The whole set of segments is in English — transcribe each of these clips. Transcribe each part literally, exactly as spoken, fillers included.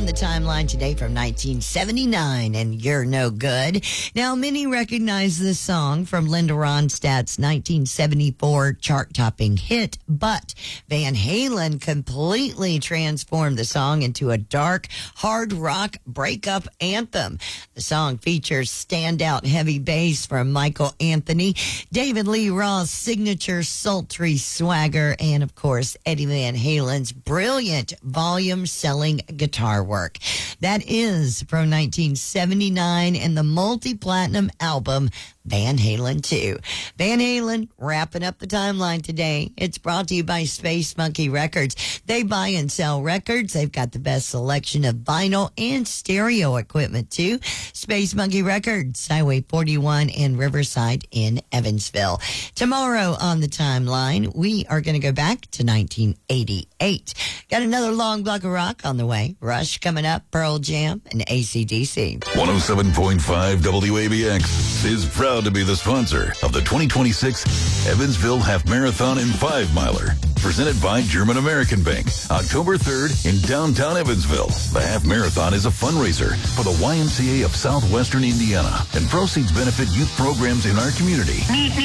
on the timeline today from nineteen seventy-nine, and You're No Good. Now, many recognize this song from Linda Ronstadt's nineteen seventy-four chart-topping hit, but Van Halen completely transformed the song into a dark, hard rock breakup anthem. The song features standout heavy bass from Michael Anthony, David Lee Roth's signature sultry swagger, and of course, Eddie Van Halen's brilliant volume-selling guitar work. That is from nineteen seventy-nine and the multi-platinum album Van Halen two. Van Halen wrapping up the timeline today. It's brought to you by Space Monkey Records. They buy and sell records. They've got the best selection of vinyl and stereo equipment too. Space Monkey Records, Highway forty-one in Riverside in Evansville. Tomorrow on the timeline, we are going to go back to nineteen eighty-eight. Got another long block of rock on the way. Rush coming up, Pearl Jam, and A C D C. one oh seven point five W A B X is proud to be the sponsor of the twenty twenty-six Evansville Half Marathon and Five Miler, presented by German American Bank, October third in downtown Evansville. The Half Marathon is a fundraiser for the Y M C A of Southwestern Indiana, and proceeds benefit youth programs in our community.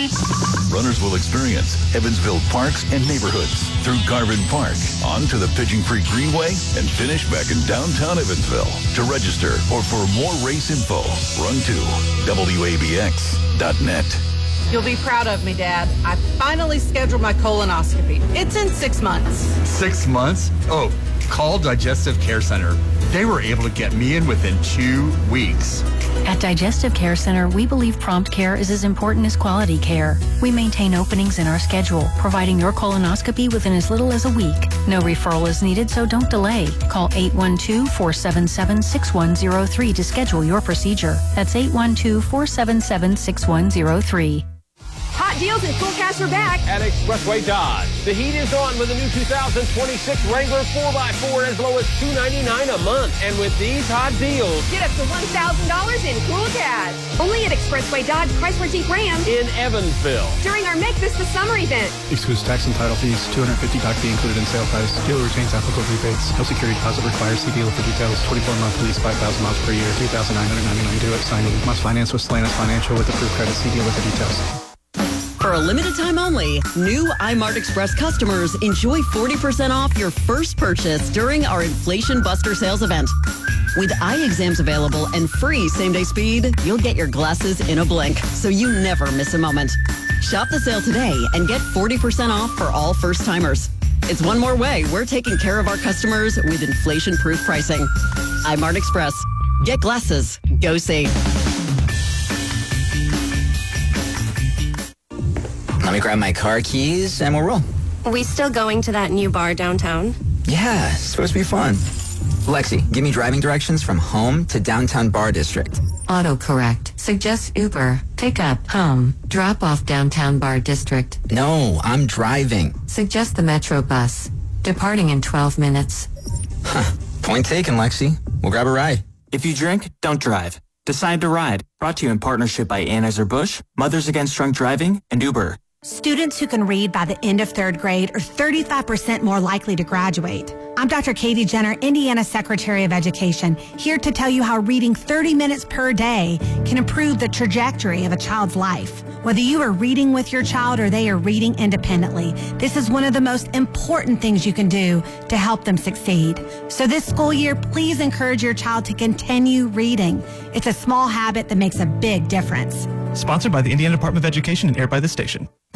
Runners will experience Evansville parks and neighborhoods through Garvin Park, on to the Pigeon Creek Greenway, and finish back in downtown Evansville. To register or for more race info, run to W A B X dot net. You'll be proud of me, Dad. I finally scheduled my colonoscopy. It's in six months. Six months? Oh, call Digestive Care Center. They were able to get me in within two weeks. At Digestive Care Center, we believe prompt care is as important as quality care. We maintain openings in our schedule, providing your colonoscopy within as little as a week. No referral is needed, so don't delay. Call eight one two, four seven seven, six one zero three to schedule your procedure. That's eight one two, four seven seven, six one zero three. Hot deals and full cash are back at Expressway Dodge. The heat is on with the new two thousand twenty-six Wrangler four by four as low as two hundred ninety-nine dollars a month. And with these hot deals, get up to one thousand dollars in cool cash. Only at Expressway Dodge Chrysler Jeep Ram in Evansville during our Make This the Summer event. Excludes tax and title fees. two hundred fifty dollars fee included in sale price. Dealer retains applicable rebates. No security deposit required. See dealer for details. twenty-four month lease, five thousand miles per year, three thousand nine hundred ninety-nine dollars due at signing. Must finance with Slanus Financial with approved credit. See dealer for details. For a limited time only, new iMart Express customers enjoy forty percent off your first purchase during our Inflation Buster sales event. With eye exams available and free same-day speed, you'll get your glasses in a blink, so you never miss a moment. Shop the sale today and get forty percent off for all first-timers. It's one more way we're taking care of our customers with inflation-proof pricing. iMart Express. Get glasses. Go see. Let me grab my car keys and we'll roll. Are we still going to that new bar downtown? Yeah, it's supposed to be fun. Lexi, give me driving directions from home to downtown Bar District. Autocorrect. Suggest Uber. Pick up, home. Drop off downtown Bar District. No, I'm driving. Suggest the Metro bus. Departing in twelve minutes. Huh. Point taken, Lexi. We'll grab a ride. If you drink, don't drive. Decide to ride. Brought to you in partnership by Anheuser-Busch, Mothers Against Drunk Driving, and Uber. Students who can read by the end of third grade are thirty-five percent more likely to graduate. I'm Doctor Katie Jenner, Indiana Secretary of Education, here to tell you how reading thirty minutes per day can improve the trajectory of a child's life. Whether you are reading with your child or they are reading independently, this is one of the most important things you can do to help them succeed. So this school year, please encourage your child to continue reading. It's a small habit that makes a big difference. Sponsored by the Indiana Department of Education and aired by this station.